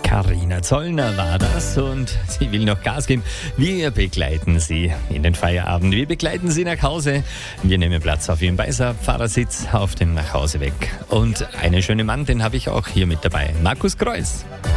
Carina Zollner war das und sie will noch Gas geben. Wir begleiten Sie in den Feierabend. Wir begleiten Sie nach Hause. Wir nehmen Platz auf Ihrem Beifahrersitz auf dem Nachhauseweg. Und einen schönen Mann, den habe ich auch hier mit dabei. Markus Kreuz.